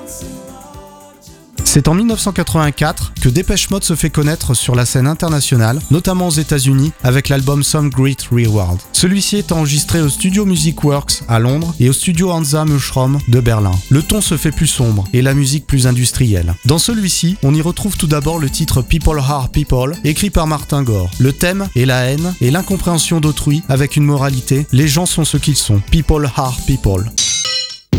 C'est en 1984 que Depeche Mode se fait connaître sur la scène internationale, notamment aux États-Unis, avec l'album Some Great Reward. Celui-ci est enregistré au studio Music Works à Londres et au studio Hansa Mushroom de Berlin. Le ton se fait plus sombre et la musique plus industrielle. Dans celui-ci, on y retrouve tout d'abord le titre People Are People, écrit par Martin Gore. Le thème est la haine et l'incompréhension d'autrui avec une moralité. Les gens sont ce qu'ils sont. People are people.